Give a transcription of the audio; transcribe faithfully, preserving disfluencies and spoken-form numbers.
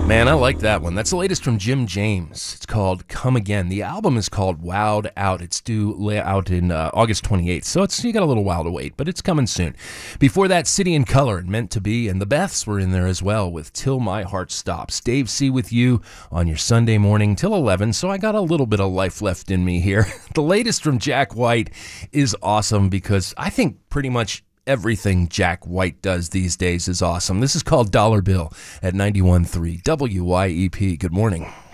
Man, I like that one. That's the latest from Jim James. It's called Come Again. The album is called Wowed Out. It's due lay out in uh, August twenty-eighth, so it's you got a little while to wait, but it's coming soon. Before that, City and Color and Meant to Be, and the Beths were in there as well with Till My Heart Stops. Dave C. with you on your Sunday morning till eleven, so I got a little bit of life left in me here. The latest from Jack White is awesome because I think pretty much everything Jack White does these days is awesome. This is called Dollar Bill at ninety-one point three W Y E P. Good morning.